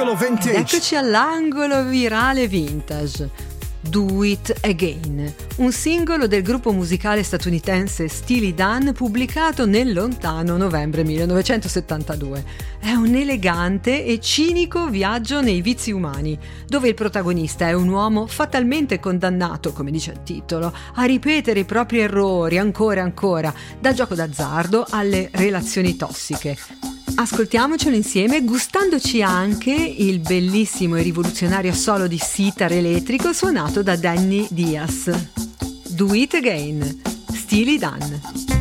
all'angolo vintage. Eccoci all'angolo virale vintage. Do It Again, un singolo del gruppo musicale statunitense Steely Dan pubblicato nel lontano novembre 1972. È un elegante e cinico viaggio nei vizi umani, dove il protagonista è un uomo fatalmente condannato, come dice il titolo, a ripetere i propri errori ancora e ancora, dal gioco d'azzardo alle relazioni tossiche. Ascoltiamocelo insieme, gustandoci anche il bellissimo e rivoluzionario solo di sitar elettrico suonato da Danny Diaz. Do It Again, Steely Dan.